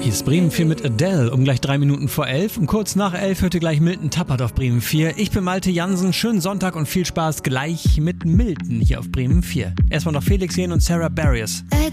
ist Bremen 4 mit Adele um gleich 3 Minuten vor 11. Und kurz nach 11 hörte gleich Milton Tappert auf Bremen 4. Ich bin Malte Jansen. Schönen Sonntag und viel Spaß gleich mit Milton hier auf Bremen 4. Erstmal noch Felix Jähn und Sarah Barrios.